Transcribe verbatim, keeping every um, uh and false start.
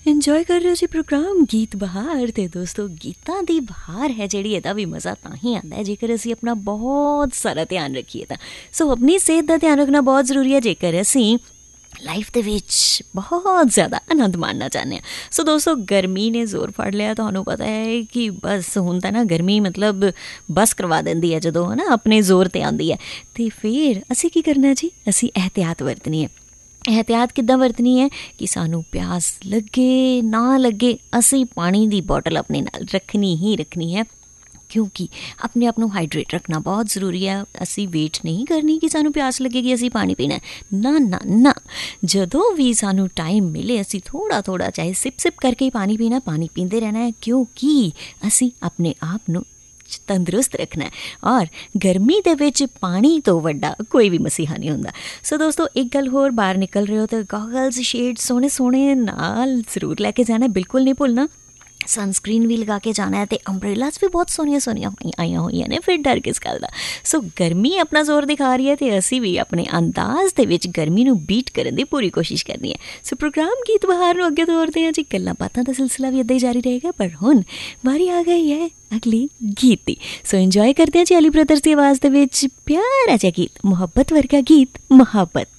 Enjoy ਕਰ ਰਹੇ ਹੋ ਜੀ ਪ੍ਰੋਗਰਾਮ ਗੀਤ ਬਹਾਰ। ਅਤੇ ਦੋਸਤੋ ਗੀਤਾਂ ਦੀ ਬਹਾਰ ਹੈ ਜਿਹੜੀ, ਇਹਦਾ ਵੀ ਮਜ਼ਾ ਤਾਂ ਹੀ ਆਉਂਦਾ ਹੈ ਜੇਕਰ ਅਸੀਂ ਆਪਣਾ ਬਹੁਤ ਸਾਰਾ ਧਿਆਨ ਰੱਖੀਏ ਤਾਂ। ਸੋ ਆਪਣੀ ਸਿਹਤ ਦਾ ਧਿਆਨ ਰੱਖਣਾ ਬਹੁਤ ਜ਼ਰੂਰੀ ਹੈ ਜੇਕਰ ਅਸੀਂ ਲਾਈਫ ਦੇ ਵਿੱਚ ਬਹੁਤ ਜ਼ਿਆਦਾ ਆਨੰਦ ਮਾਣਨਾ ਚਾਹੁੰਦੇ ਹਾਂ। ਸੋ ਦੋਸਤੋ ਗਰਮੀ ਨੇ ਜ਼ੋਰ ਫੜ ਲਿਆ। ਤੁਹਾਨੂੰ ਪਤਾ ਹੈ ਕਿ ਬਸ ਹੁਣ ਤਾਂ ਨਾ ਗਰਮੀ ਮਤਲਬ ਬਸ ਕਰਵਾ ਦਿੰਦੀ ਹੈ ਜਦੋਂ ਹੈ ਨਾ ਆਪਣੇ ਜ਼ੋਰ 'ਤੇ ਆਉਂਦੀ ਹੈ। ਅਤੇ ਫਿਰ ਅਸੀਂ ਕੀ ਕਰਨਾ ਜੀ, ਅਸੀਂ ਇਹਤਿਆਤ ਵਰਤਣੀ ਹੈ। ਇਹਤਿਆਤ ਕਿੱਦਾਂ ਵਰਤਣੀ ਹੈ ਕਿ ਸਾਨੂੰ ਪਿਆਸ ਲੱਗੇ ਨਾ ਲੱਗੇ ਅਸੀਂ ਪਾਣੀ ਦੀ ਬੋਟਲ ਆਪਣੇ ਨਾਲ ਰੱਖਣੀ ਹੀ ਰੱਖਣੀ ਹੈ, ਕਿਉਂਕਿ ਆਪਣੇ ਆਪ ਨੂੰ ਹਾਈਡਰੇਟ ਰੱਖਣਾ ਬਹੁਤ ਜ਼ਰੂਰੀ ਹੈ। ਅਸੀਂ ਵੇਟ ਨਹੀਂ ਕਰਨੀ ਕਿ ਸਾਨੂੰ ਪਿਆਸ ਲੱਗੇਗੀ ਅਸੀਂ ਪਾਣੀ ਪੀਣਾ, ਨਾ ਨਾ ਨਾ। ਜਦੋਂ ਵੀ ਸਾਨੂੰ ਟਾਈਮ ਮਿਲੇ ਅਸੀਂ ਥੋੜ੍ਹਾ ਥੋੜ੍ਹਾ ਚਾਹੇ ਸਿਪ ਸਿਪ ਕਰਕੇ ਪਾਣੀ ਪੀਣਾ, ਪਾਣੀ ਪੀਂਦੇ ਰਹਿਣਾ ਹੈ, ਕਿਉਂਕਿ ਅਸੀਂ ਆਪਣੇ ਆਪ ਨੂੰ ਤੰਦਰੁਸਤ ਰੱਖਣਾ ਹੈ। ਔਰ ਗਰਮੀ ਦੇ ਵਿੱਚ ਪਾਣੀ ਤੋਂ ਵੱਡਾ ਕੋਈ ਵੀ ਮਸੀਹਾ ਨਹੀਂ ਹੁੰਦਾ। ਸੋ ਦੋਸਤੋ ਇੱਕ ਗੱਲ ਹੋਰ, ਬਾਹਰ ਨਿਕਲ ਰਹੇ ਹੋ ਤਾਂ ਗੋਗਲਸ ਸ਼ੇਡ ਸੋਹਣੇ ਸੋਹਣੇ ਨਾਲ ਜ਼ਰੂਰ ਲੈ ਕੇ ਜਾਣਾ, ਬਿਲਕੁਲ ਨਹੀਂ ਭੁੱਲਣਾ। ਸਨਸਕਰੀਨ ਵੀ ਲਗਾ ਕੇ ਜਾਣਾ ਹੈ ਅਤੇ ਅੰਬਰੇਲਾਸ ਵੀ ਬਹੁਤ ਸੋਹਣੀਆਂ ਸੋਹਣੀਆਂ ਆਈਆਂ ਹੋਈਆਂ ਨੇ, ਫਿਰ ਡਰ ਕਿਸ ਗੱਲ ਦਾ। ਸੋ ਗਰਮੀ ਆਪਣਾ ਜ਼ੋਰ ਦਿਖਾ ਰਹੀ ਹੈ ਅਤੇ ਅਸੀਂ ਵੀ ਆਪਣੇ ਅੰਦਾਜ਼ ਦੇ ਵਿੱਚ ਗਰਮੀ ਨੂੰ ਬੀਟ ਕਰਨ ਦੀ ਪੂਰੀ ਕੋਸ਼ਿਸ਼ ਕਰਨੀ ਹੈ। ਸੋ ਪ੍ਰੋਗਰਾਮ ਗੀਤ ਬਹਾਰ ਨੂੰ ਅੱਗੇ ਤੋਰਦੇ ਹਾਂ ਜੀ। ਗੱਲਾਂ ਬਾਤਾਂ ਦਾ ਸਿਲਸਿਲਾ ਵੀ ਇੱਦਾਂ ਹੀ ਜਾਰੀ ਰਹੇਗਾ, ਪਰ ਹੁਣ ਵਾਰੀ ਆ ਗਈ ਹੈ ਅਗਲੀ ਗੀਤ ਦੀ। ਸੋ ਇੰਜੋਏ ਕਰਦੇ ਹਾਂ ਜੀ ਅਲੀ ਬ੍ਰਦਰਸ ਦੀ ਆਵਾਜ਼ ਦੇ ਵਿੱਚ ਪਿਆਰਾ ਜਿਹਾ ਗੀਤ, ਮੁਹੱਬਤ ਵਰਗਾ ਗੀਤ ਮੁਹੱਬਤ।